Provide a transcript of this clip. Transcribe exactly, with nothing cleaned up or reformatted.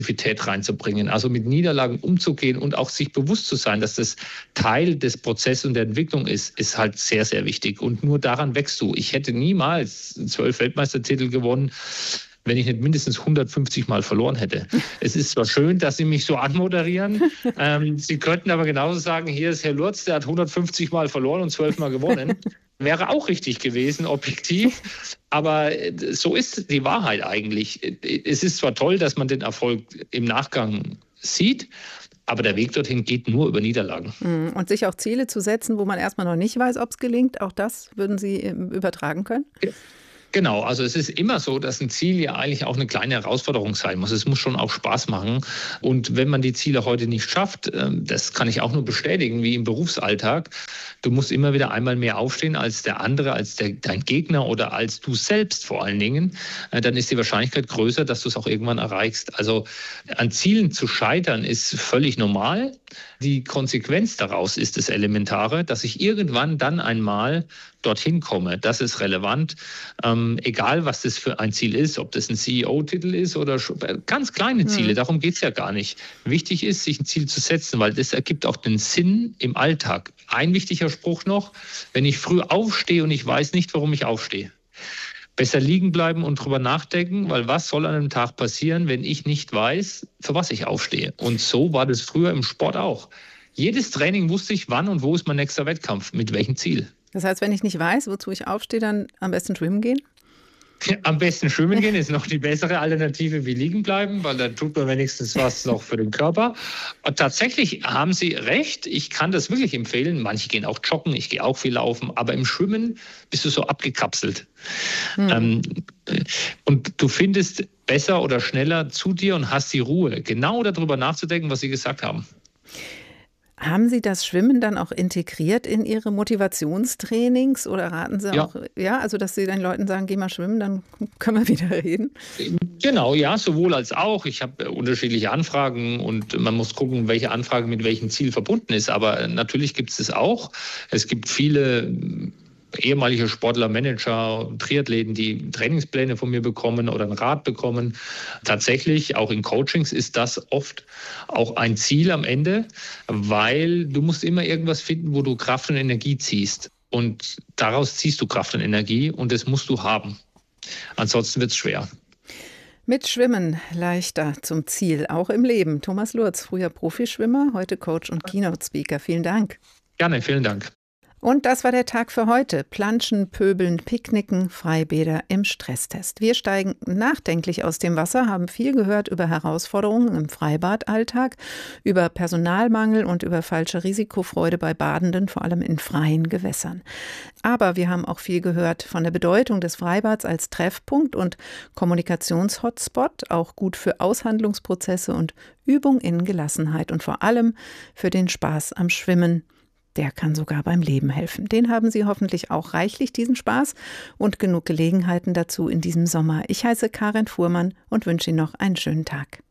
Positivität reinzubringen, also mit Niederlagen umzugehen und auch sich bewusst zu sein, dass das Teil des Prozesses und der Entwicklung ist, ist halt sehr, sehr wichtig. Und nur daran wächst du. Ich hätte niemals zwölf Weltmeistertitel gewonnen, wenn ich nicht mindestens hundertfünfzig Mal verloren hätte. Es ist zwar schön, dass Sie mich so anmoderieren, ähm, Sie könnten aber genauso sagen, hier ist Herr Lurz, der hat hundertfünfzig Mal verloren und zwölf Mal gewonnen. Wäre auch richtig gewesen, objektiv. Aber so ist die Wahrheit eigentlich. Es ist zwar toll, dass man den Erfolg im Nachgang sieht, aber der Weg dorthin geht nur über Niederlagen. Und sich auch Ziele zu setzen, wo man erstmal noch nicht weiß, ob es gelingt, auch das würden Sie übertragen können? Ja. Genau, also es ist immer so, dass ein Ziel ja eigentlich auch eine kleine Herausforderung sein muss. Es muss schon auch Spaß machen. Und wenn man die Ziele heute nicht schafft, das kann ich auch nur bestätigen, wie im Berufsalltag, du musst immer wieder einmal mehr aufstehen als der andere, als der, dein Gegner oder als du selbst vor allen Dingen, dann ist die Wahrscheinlichkeit größer, dass du es auch irgendwann erreichst. Also an Zielen zu scheitern ist völlig normal. Die Konsequenz daraus ist das Elementare, dass ich irgendwann dann einmal dorthin komme. Das ist relevant. Ähm, egal, was das für ein Ziel ist, ob das ein C E O-Titel ist oder ganz kleine Ziele, mhm. darum geht es ja gar nicht. Wichtig ist, sich ein Ziel zu setzen, weil das ergibt auch den Sinn im Alltag. Ein wichtiger Spruch noch, wenn ich früh aufstehe und ich weiß nicht, warum ich aufstehe. Besser liegen bleiben und drüber nachdenken, weil was soll an einem Tag passieren, wenn ich nicht weiß, für was ich aufstehe? Und so war das früher im Sport auch. Jedes Training wusste ich, wann und wo ist mein nächster Wettkampf, mit welchem Ziel. Das heißt, wenn ich nicht weiß, wozu ich aufstehe, dann am besten schwimmen gehen? Am besten schwimmen gehen ist noch die bessere Alternative wie liegen bleiben, weil dann tut man wenigstens was noch für den Körper. Und tatsächlich haben Sie recht, ich kann das wirklich empfehlen. Manche gehen auch joggen, ich gehe auch viel laufen, aber im Schwimmen bist du so abgekapselt. Hm. Ähm, und du findest besser oder schneller zu dir und hast die Ruhe, genau darüber nachzudenken, was Sie gesagt haben. Haben Sie das Schwimmen dann auch integriert in Ihre Motivationstrainings oder raten Sie Ja. auch, ja, also dass Sie den Leuten sagen, geh mal schwimmen, dann können wir wieder reden? Genau, ja, sowohl als auch. Ich habe unterschiedliche Anfragen und man muss gucken, welche Anfrage mit welchem Ziel verbunden ist. Aber natürlich gibt es es auch. Es gibt viele ehemalige Sportler, Manager, Triathleten, die Trainingspläne von mir bekommen oder einen Rat bekommen. Tatsächlich, auch in Coachings ist das oft auch ein Ziel am Ende, weil du musst immer irgendwas finden, wo du Kraft und Energie ziehst. Und daraus ziehst du Kraft und Energie und das musst du haben. Ansonsten wird es schwer. Mit Schwimmen leichter zum Ziel, auch im Leben. Thomas Lurz, früher Profischwimmer, heute Coach und Keynote-Speaker. Vielen Dank. Gerne, vielen Dank. Und das war der Tag für heute. Planschen, Pöbeln, Picknicken, Freibäder im Stresstest. Wir steigen nachdenklich aus dem Wasser, haben viel gehört über Herausforderungen im Freibadalltag, über Personalmangel und über falsche Risikofreude bei Badenden, vor allem in freien Gewässern. Aber wir haben auch viel gehört von der Bedeutung des Freibads als Treffpunkt und Kommunikationshotspot, auch gut für Aushandlungsprozesse und Übung in Gelassenheit und vor allem für den Spaß am Schwimmen. Der kann sogar beim Leben helfen. Den haben Sie hoffentlich auch reichlich, diesen Spaß, und genug Gelegenheiten dazu in diesem Sommer. Ich heiße Karin Fuhrmann und wünsche Ihnen noch einen schönen Tag.